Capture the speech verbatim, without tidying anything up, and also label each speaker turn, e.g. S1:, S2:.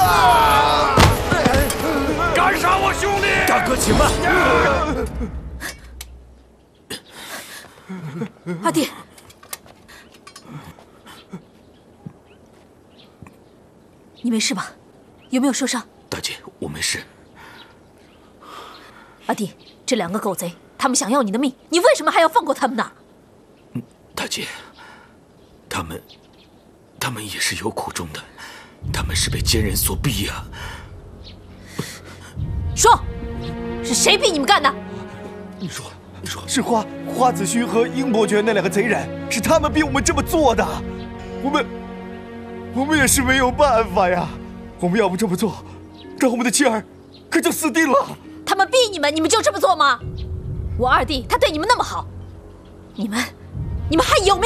S1: 干杀我兄弟！
S2: 大哥，请慢。
S3: 阿弟，你没事吧？有没有受伤？
S2: 大姐，我没事。
S3: 阿弟，这两个狗贼，他们想要你的命，你为什么还要放过他们呢？
S2: 大姐，他们，他们也是有苦衷的，他们是被奸人所逼呀。
S3: 说，是谁逼你们干的？
S4: 你说，你说，是花花子虚和殷伯爵那两个贼人，是他们逼我们这么做的。我们，我们也是没有办法呀。我们要不这么做，那我们的妻儿可就死定了。
S3: 他们逼你们，你们就这么做吗？我二弟他对你们那么好，你们，你们还有没有